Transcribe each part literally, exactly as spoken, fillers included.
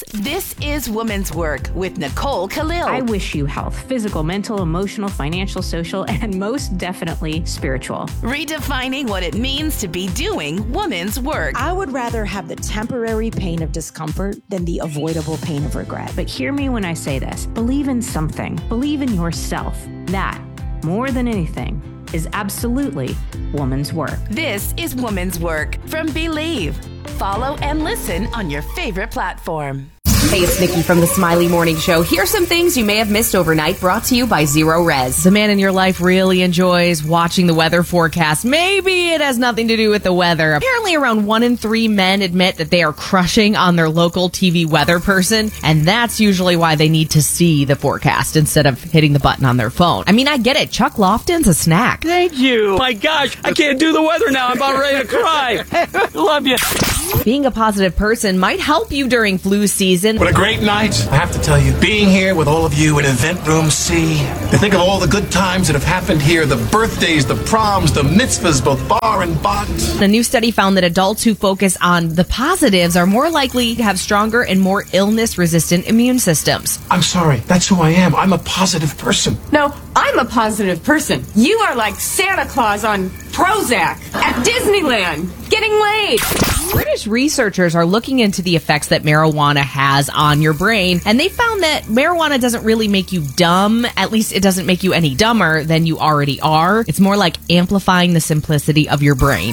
This is Woman's Work with Nicole Khalil. I wish you health, physical, mental, emotional, financial, social, and most definitely spiritual. Redefining what it means to be doing woman's work. I would rather have the temporary pain of discomfort than the avoidable pain of regret. But hear me when I say this. Believe in something. Believe in yourself. That, more than anything, is absolutely woman's work. This is Woman's Work from Believe. Follow and listen on your favorite platform. Hey, it's Nikki from the Smiley Morning Show. Here's some things you may have missed overnight, brought to you by Zero Res. The man in your life really enjoys watching the weather forecast. Maybe it has nothing to do with the weather. Apparently, around one in three men admit that they are crushing on their local T V weather person, and that's usually why they need to see the forecast instead of hitting the button on their phone. I mean, I get it. Chuck Lofton's a snack. Thank you. My gosh, I can't do the weather now. I'm about ready to cry. Love you. Being a positive person might help you during flu season. What a great night, I have to tell you. Being here with all of you in Event Room C. To think of all the good times that have happened here, the birthdays, the proms, the mitzvahs, both bar and bot. A new study found that adults who focus on the positives are more likely to have stronger and more illness-resistant immune systems. I'm sorry, that's who I am. I'm a positive person. No, I'm a positive person. You are like Santa Claus on Prozac at Disneyland, getting laid. British researchers are looking into the effects that marijuana has on your brain, and they found that marijuana doesn't really make you dumb. At least it doesn't make you any dumber than you already are. It's more like amplifying the simplicity of your brain.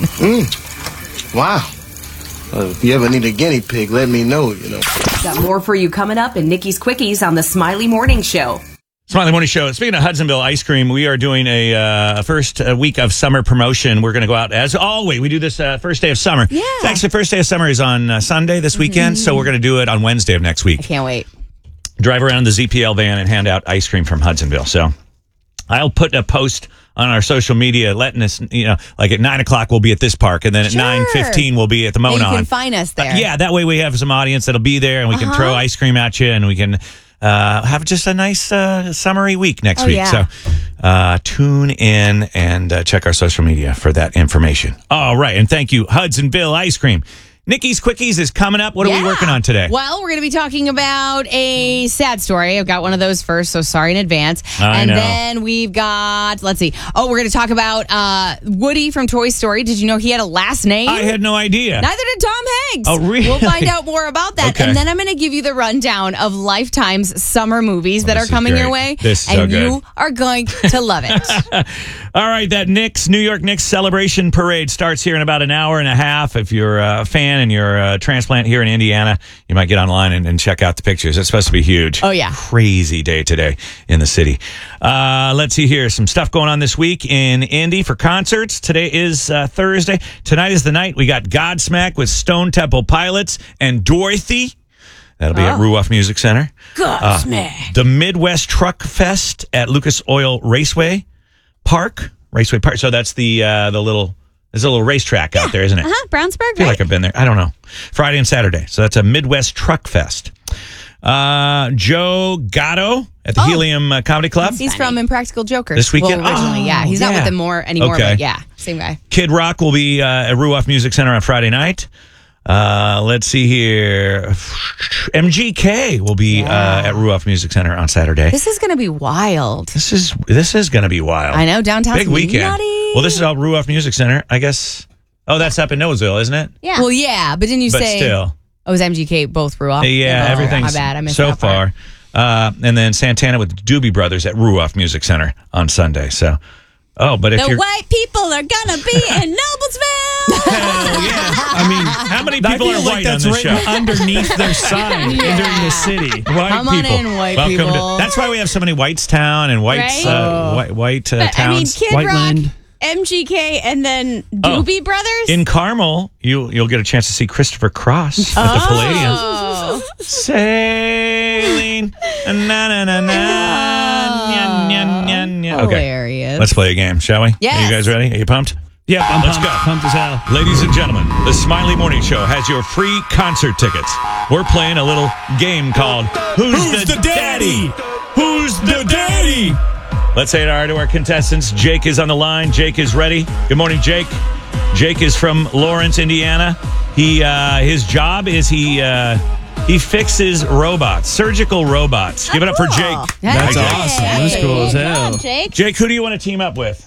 Mm. Wow. Uh, if you ever need a guinea pig, let me know, you know. Got more for you coming up in Nikki's Quickies on the Smiley Morning Show. Smiley Morning Show. Speaking of Hudsonville ice cream, we are doing a uh, first uh, week of summer promotion. We're going to go out as always. We do this uh, first day of summer. Yeah. It's actually, first day of summer is on uh, Sunday this weekend, mm-hmm. so we're going to do it on Wednesday of next week. I can't wait. Drive around the Z P L van and hand out ice cream from Hudsonville. So I'll put a post on our social media letting us, you know, like at nine o'clock we'll be at this park, and then at sure. nine fifteen we'll be at the Monon. And you can find us there. Uh, yeah, that way we have some audience that'll be there, and we uh-huh. can throw ice cream at you, and we can uh, have just a nice uh, summery week next oh, week. Yeah. So uh, tune in and uh, check our social media for that information. All right, and thank you, Hudsonville Ice Cream. Nikki's Quickies is coming up. What yeah. are we working on today? Well, we're going to be talking about a sad story. I've got one of those first, so sorry in advance. I and know. then we've got, let's see. Oh, we're going to talk about uh, Woody from Toy Story. Did you know he had a last name? I had no idea. Neither did Tom Hanks. Oh, really? We'll find out more about that. Okay. And then I'm going to give you the rundown of Lifetime's summer movies Oh, that are coming great. your way. This is and so good. you are going to love it. All right, that Knicks, New York Knicks celebration parade starts here in about an hour and a half. If you're a fan and you're a transplant here in Indiana, you might get online and, and check out the pictures. It's supposed to be huge. Oh, yeah. Crazy day today in the city. Uh, let's see here. Some stuff going on this week in Indy for concerts. Today is uh, Thursday. Tonight is the night. We got Godsmack with Stone Temple Pilots and Dorothy. That'll be oh. at Ruoff Music Center. Godsmack. Uh, the Midwest Truck Fest at Lucas Oil Raceway Park. Raceway Park. So that's the uh, the little... There's a little racetrack yeah. out there, isn't it? Uh-huh, Brownsburg, I feel right? like I've been there. I don't know. Friday and Saturday. So that's a Midwest Truck Fest. Uh, Joe Gatto at the oh. Helium uh, Comedy Club. He's from Impractical Jokers. This weekend? Well, originally, oh, yeah. He's yeah. not with them more anymore, okay. but yeah, same guy. Kid Rock will be uh, at Ruoff Music Center on Friday night. Uh, let's see here. M G K will be yeah. uh, at Ruoff Music Center on Saturday. This is going to be wild. This is this is going to be wild. I know, downtown's big weekend. Nutty. Well, this is all Ruoff Music Center, I guess. Oh, that's up in Noblesville, isn't it? Yeah. Well, yeah, but didn't you but say? Still. Oh, it was M G K both Ruoff? Yeah, oh, everything's my bad. I missed so that part. far. Uh, and then Santana with the Doobie Brothers at Ruoff Music Center on Sunday. So, oh, but if the you're white people are gonna be in Noblesville. Hell yeah! I mean, how many people are like white that's on this show? Underneath their sign yeah. during the city. White Come on people. in, white Welcome people. To, that's why we have so many Whitestown and Whites, Right? uh, white, white uh, But, towns. I mean, Kid Whiteland. Rock, M G K, and then Doobie Oh. Brothers? In Carmel, you you'll get a chance to see Christopher Cross at the Palladium. Oh. Sailing, na na na na, nya, nya, nya, nya. Okay, Hilarious. let's play a game, shall we? Yes. Are you guys ready? Are you pumped? Yeah, I'm Let's pumped, go. pumped as hell. Ladies and gentlemen, the Smiley Morning Show has your free concert tickets. We're playing a little game called Who's, Who's the, the Daddy? Who's the Daddy? Let's say hi to our contestants. Jake is on the line. Jake is ready. Good morning, Jake. Jake is from Lawrence, Indiana. He uh, his job is he uh, He fixes robots, surgical robots. Give it up for Jake. That's Jake. awesome. That's cool as hell. Jake. Jake, who do you want to team up with?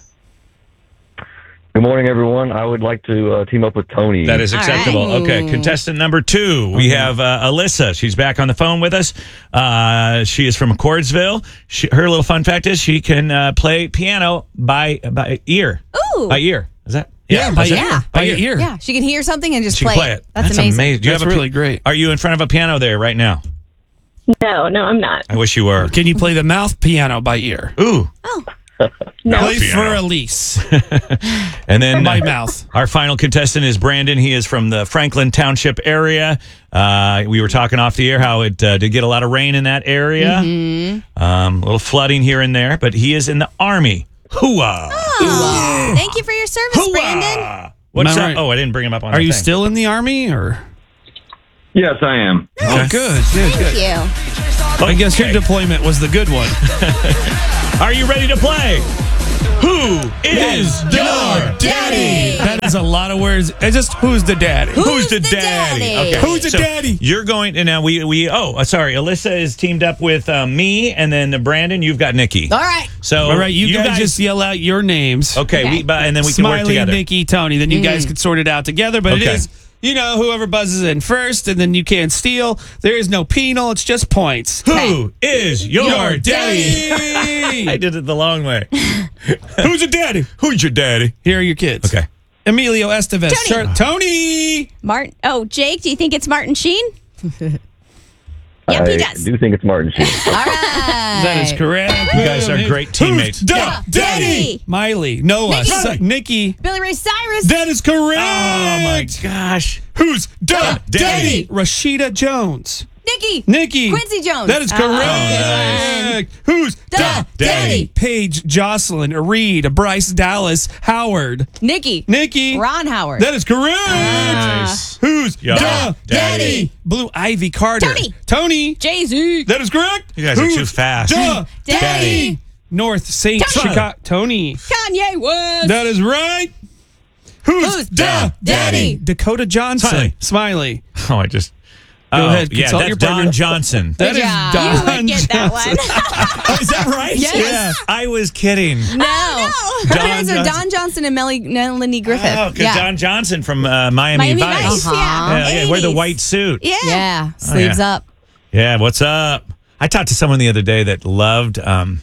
Good morning, everyone. I would like to uh, team up with Tony. That is acceptable. right. Okay, contestant number two. We have uh, Alyssa. She's back on the phone with us. Uh, she is from Accordsville. She, her little fun fact is she can uh, play piano by by ear. Ooh. By ear. Is that? Yeah, by is that- ear. By ear. Yeah, she can hear something and just She play, can play it. That's, That's amazing. Do you That's have a pi- really great. Are you in front of a piano there right now? No, no, I'm not. I wish you were. Can you play the mouth piano by ear? Ooh. Oh. Play piano. for Elise. And then By uh, mouth. Our final contestant is Brandon. He is from the Franklin Township area. Uh, we were talking off the air how it uh, did get a lot of rain in that area. Mm-hmm. Um, a little flooding here and there, but he is in the Army. Hooah! Oh, thank you for your service, Hooah! Brandon. What's Am I up? right? Oh, I didn't bring him up on Are the you thing. still in the Army or? Yes, I am. Oh, good, good, good. Thank you. I guess your Okay. deployment was the good one. Are you ready to play? Who is your daddy? That is a lot of words. It's just who's the daddy? Who's the daddy? daddy? Okay. Who's the So daddy? You're going and now we we oh uh, sorry, Alyssa is teamed up with uh, me and then Brandon. You've got Nikki. All right. So All right, you, guys, just yell out your names. okay, Okay. We, but, and then we can work Smiley, together. Nikki, Tony. Then you guys can sort it out together. But it Okay. is, you know, whoever buzzes in first, and then you can't steal. There is no penal. It's just points. Who is your, Your daddy? daddy. I did it the long way. Who's your daddy? Who's your daddy? Here are your kids. Okay. Emilio Estevez. Tony. Char- Tony. Martin. Oh, Jake, do you think it's Martin Sheen? Yep, he I does. do think it's Martin Sheen. All right. That is correct. You guys are great teammates. Who's the Yeah. daddy? Daddy. Miley. Noah. Nikki. Sa- Nikki. Billy Ray Cyrus. That is correct. Oh my gosh. Who's the daddy? daddy? Rashida Jones. Nikki. Nikki. Quincy Jones. That is Oh, correct. Who's The the daddy? Paige Jocelyn, Reed, Bryce Dallas, Howard. Nikki. Nikki. Ron Howard. That is correct. Nice. Who's Yeah. the Daddy. daddy? Blue Ivy Carter. Tony. Tony. Jay-Z. That is correct. You guys are Who's too fast. The Daddy. daddy. North Saint Tony. Chicago. Tony. Kanye West. That is right. Who's, Who's the the daddy? Dakota Johnson. Smiley. Smiley. Oh, I just. Go oh, ahead, Yeah, consult that's your Don partner. Johnson. That is job. Don You would get that Johnson. Oh, is that right? Yes. Yeah. I was kidding. No. Don Her parents are Johnson. Don Johnson and Melanie, Melanie Griffith. Oh, because yeah. Don Johnson from uh, Miami, Miami Vice. Vice, yeah. Yeah, yeah, wear the eighties. white suit. Yeah. Yeah. Oh, Sleeves yeah. up. Yeah, what's up? I talked to someone the other day that loved um,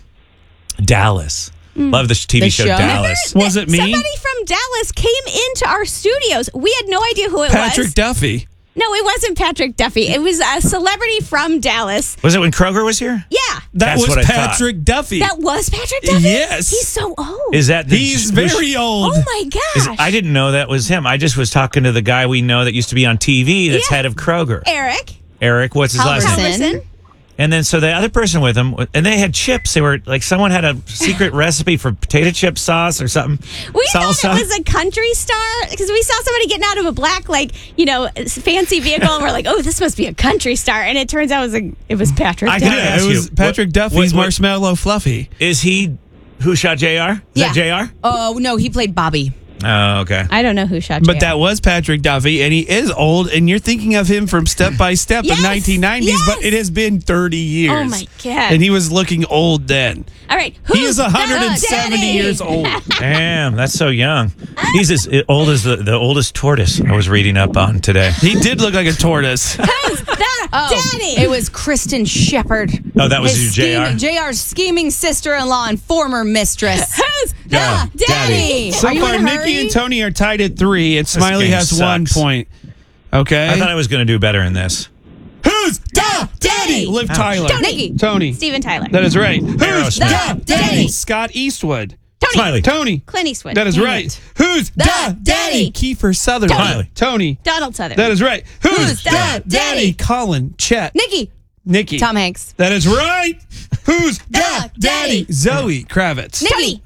Dallas. Loved the T V The show, show? Dallas. Was it me? Somebody from Dallas came into our studios. We had no idea who it Patrick was. Duffy. No, it wasn't Patrick Duffy. It was a celebrity from Dallas. Was it when Kroger was here? Yeah. That That's was what I thought. Patrick Duffy. That was Patrick Duffy? Yes. He's so old. Is that the, He's was- very old. Oh my is- gosh. I didn't know that was him. I just was talking to the guy we know that used to be on T V that's Yeah. head of Kroger. Eric. Eric, what's his last name? Halverson. And then so the other person with him, and they had chips. They were like someone had a secret recipe for potato chip sauce or something. We Salsa. thought it was a country star because we saw somebody getting out of a black, like, you know, fancy vehicle, and we're like, oh, this must be a country star. And it turns out it was, a, it was Patrick I Duffy. gotta Yeah, ask it was you, Patrick what- Duffy's what- what- Marshmallow Fluffy. Is he who shot J R? Is Yeah. that J R? Oh, no, he played Bobby. Oh, okay. I don't know who shot But J R. that was Patrick Duffy, and he is old, and you're thinking of him from Step by Step Yes, of nineteen nineties, yes. but it has been thirty years. Oh, my God. And he was looking old then. All right. He who's is one hundred the seventy daddy? years old. Damn, that's so young. He's as old as the, the oldest tortoise I was reading up on today. He did look like a tortoise. Who's the Oh, daddy? it was Kristen Shepard. Oh, that was His your J R? scheming- J R's scheming sister-in-law and former mistress. Who's the Yeah, daddy? daddy. So Are you far, in a Nikki hurry? and Tony are tied at three, and Smiley game has one sucks. point. Okay. I thought I was going to do better in this. Who's the daddy? Liv Ouch. Tyler. Tony. Nikki. Tony. Steven Tyler. That is right. Who's Aerosmith. the daddy? Scott Eastwood. Tony. Smiley. Tony. Clint Eastwood. That is Damn right. it. Who's the, The daddy? Kiefer Sutherland. Smiley. Tony. Donald Sutherland. That is right. Who's, Who's the, the daddy? daddy? Colin Chet. Nikki. Nikki. Tom Hanks. That is right. Who's The daddy? Zoe Kravitz. Nikki.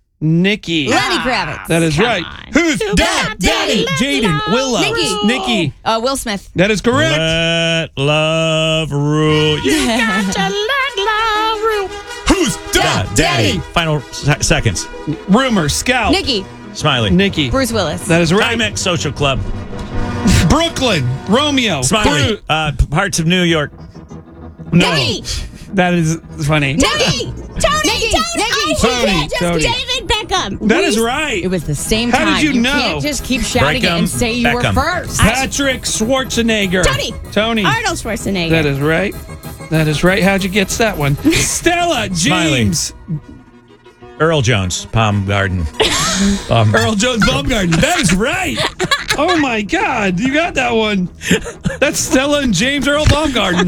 Nikki. Lenny Kravitz. That is Come right. on. Who's The the daddy? Jaden Willow. Nikki. Nikki. Uh, Will Smith. That is correct. Let love rule. You got to let love rule. Who's the Da- daddy. Final se- seconds. Rumor Scout. Nikki. Smiley. Nikki. Bruce Willis. That is right. Timex Social Club. Brooklyn. Romeo. Smiley. Uh, parts of New York. No. Nikki. That is funny. Nikki. Tony. Nikki, Tony. Nikki. Oh, Tony, just Tony. David Beckham. That is right. It was the same How time. did you know? can't just keep shouting Breakum it and say you Beckham. were first. Patrick Schwarzenegger. Tony. Tony. Arnold Schwarzenegger. That is right. That is right. How'd you get that one? Stella James. Earl Jones, Palm Garden. Um, Earl Jones Baumgarten. That is right. Oh my God, you got that one. That's Stella and James Earl Baumgarten.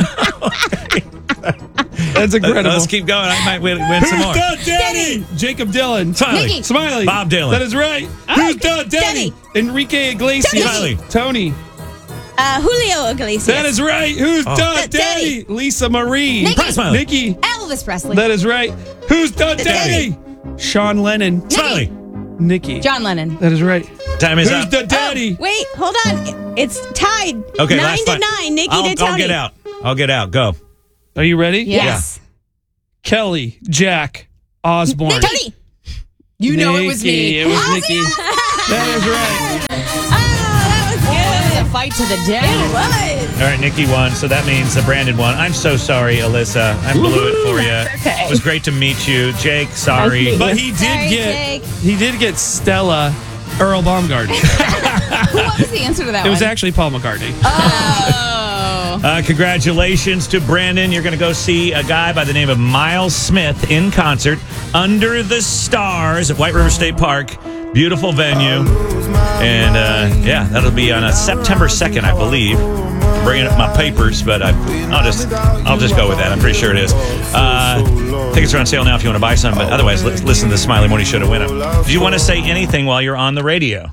That's incredible. Let's keep going. I might win, win some more. Who's the daddy? Jacob Dylan. Smiley. Nikki. Smiley. Bob Dylan. That is right. Who's the daddy? Daddy. Enrique Iglesias. Smiley. Tony. Uh, Julio Iglesias. That is right. Who's Oh. the Da- daddy? Lisa Marie. Nikki. Smiley. Nikki. Elvis Presley. That is right. Who's the daddy? Sean Lennon. Smiley. Nikki. John Lennon. That is right. Time is Who's up. the daddy? Oh, wait, hold on. It's tied. Okay, nine last to fight. nine. Nikki I'll, to Tony. I'll get out. I'll get out. Go. Are you ready? Yes. Kelly, Jack, Osborne. Tony. You know it was me. It was Nikki. That is right. Oh, that was good. It was a fight to the death. It was. All right, Nikki won, so that means that Brandon won. I'm so sorry, Alyssa. I blew it for you. okay. It was great to meet you. Jake, sorry. But he did Sorry, get Jake. he did get Stella Earl Baumgarten. What was the answer to that It was one? actually Paul McCartney. Oh. Uh, congratulations to Brandon. You're going to go see a guy by the name of Miles Smith in concert under the stars at White River State Park. Beautiful venue. And uh, yeah, that'll be on uh, September second, I believe. I'm bringing up my papers, but I, I'll just I'll just go with that. I'm pretty sure it is. Uh, tickets are on sale now if you want to buy some, but otherwise, let's listen to the Smiley Morning Show to win them. Do you want to say anything while you're on the radio?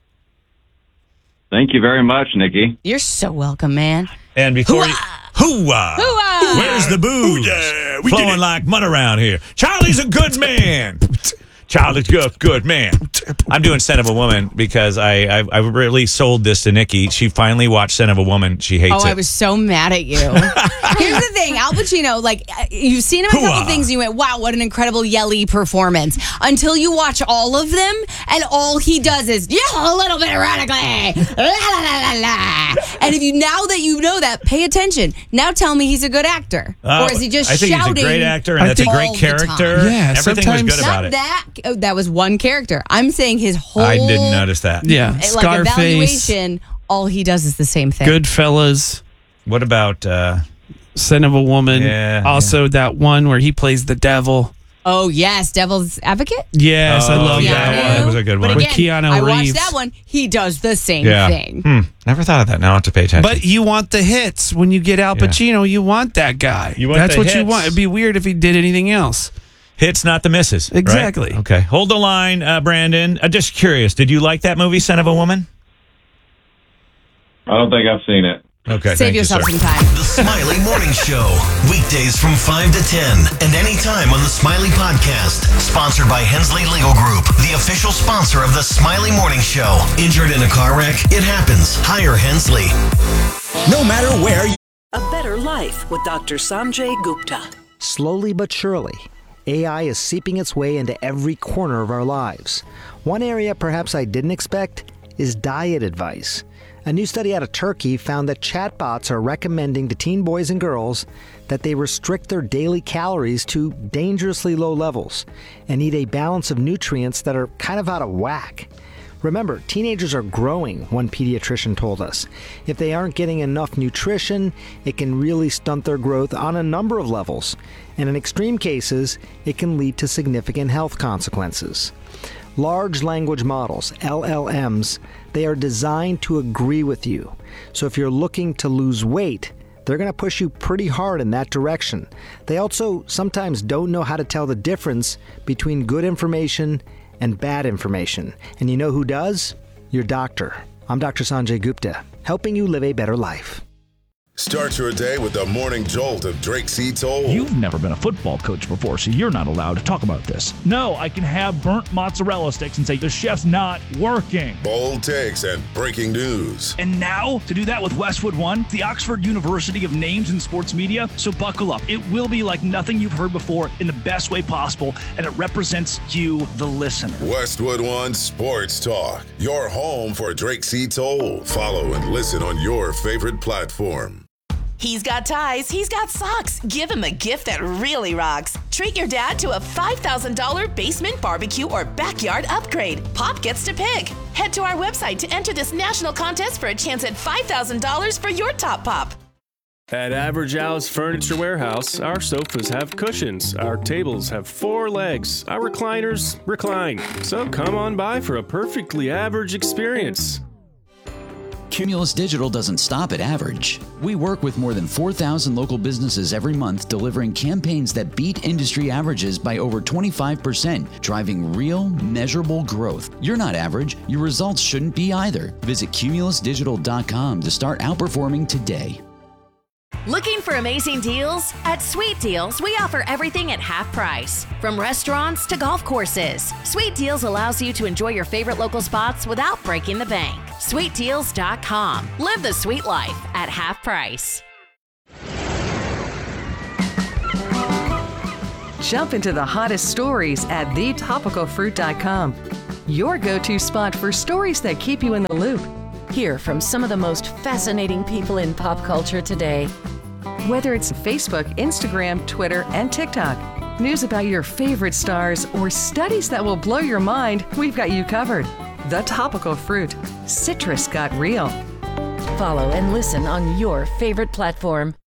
Thank you very much, Nikki. You're so welcome, man. And before you... Hooah! Hooah! Where's the booze? yeah, we Flowing did it. like mud around here. Charlie's a good man. Charlie's good, good man. I'm doing Son of a Woman because I, I I really sold this to Nikki. She finally watched Son of a Woman. She hates Oh, it. I was so mad at you. Here's the thing, Al Pacino, like, uh, you've seen him in a couple Hooah. things and you went, wow, what an incredible yelly performance. Until you watch all of them, and all he does is yell a little bit erratically. La, la, la, la, la. And if you, now that you know that, pay attention. Now tell me he's a good actor. Oh, or is he just I think shouting? he's a great actor, and I that's a think- great all the character. time? Yeah, Everything was sometimes- good about Not it. that. Oh, that was one character. I'm saying his whole I didn't notice that. Yeah, like Scarface, evaluation. All he does is the same thing. Goodfellas, What about... Uh, Son of a Woman. Yeah, Also, that one where he plays the devil. Oh yes, Devil's Advocate. Yes, I Oh, love yeah, that yeah, one. that was a good But one. With again, Keanu I watched Reeves. that one. He does the same yeah. thing. Hmm. Never thought of that. Now I have to pay attention. But you want the hits. When you get Al Yeah. Pacino, you want that guy. You want That's the what you hits. want. It'd be weird if he did anything else. Hits, not the misses. right? Exactly. Okay. Hold the line, uh, Brandon. Uh, just curious. Did you like that movie, Son of a Woman? I don't think I've seen it. Okay. Save thank yourself you, some sir. time. The Smiley Morning Show, weekdays from five to ten, and anytime on the Smiley Podcast. Sponsored by Hensley Legal Group, the official sponsor of the Smiley Morning Show. Injured in a car wreck? It happens. Hire Hensley. No matter where you... A better life with Doctor Sanjay Gupta. Slowly but surely, A I is seeping its way into every corner of our lives. One area perhaps I didn't expect is diet advice. A new study out of Turkey found that chatbots are recommending to teen boys and girls that they restrict their daily calories to dangerously low levels and eat a balance of nutrients that are kind of out of whack. Remember, teenagers are growing, one pediatrician told us. If they aren't getting enough nutrition, it can really stunt their growth on a number of levels. And in extreme cases, it can lead to significant health consequences. Large language models, L L Ms, they are designed to agree with you. So if you're looking to lose weight, they're going to push you pretty hard in that direction. They also sometimes don't know how to tell the difference between good information and bad information. And you know who does? Your doctor. I'm Doctor Sanjay Gupta, helping you live a better life. Start your day with the morning jolt of Drake C. Toll. You've never been a football coach before, so you're not allowed to talk about this. No, I can have burnt mozzarella sticks and say the chef's not working. Bold takes and breaking news. And now, to do that with Westwood One, the Oxford University of Names in Sports Media. So buckle up. It will be like nothing you've heard before in the best way possible, and it represents you, the listener. Westwood One Sports Talk, your home for Drake C. Toll. Follow and listen on your favorite platform. He's got ties, he's got socks. Give him a gift that really rocks. Treat your dad to a five thousand dollars basement barbecue or backyard upgrade. Pop gets to pick. Head to our website to enter this national contest for a chance at five thousand dollars for your top pop. At Average Al's Furniture Warehouse, our sofas have cushions, our tables have four legs, our recliners recline. So come on by for a perfectly average experience. Cumulus Digital doesn't stop at average. We work with more than four thousand local businesses every month, delivering campaigns that beat industry averages by over twenty-five percent, driving real, measurable growth. You're not average. Your results shouldn't be either. Visit cumulus digital dot com to start outperforming today. Looking for amazing deals? At Sweet Deals, we offer everything at half price. From restaurants to golf courses, Sweet Deals allows you to enjoy your favorite local spots without breaking the bank. sweet deals dot com. Live the sweet life at half price. Jump into the hottest stories at the topical fruit dot com. Your go-to spot for stories that keep you in the loop. Hear from some of the most fascinating people in pop culture today. Whether it's Facebook, Instagram, Twitter, and TikTok, news about your favorite stars, or studies that will blow your mind, we've got you covered. The Topical Fruit. Citrus got real. Follow and listen on your favorite platform.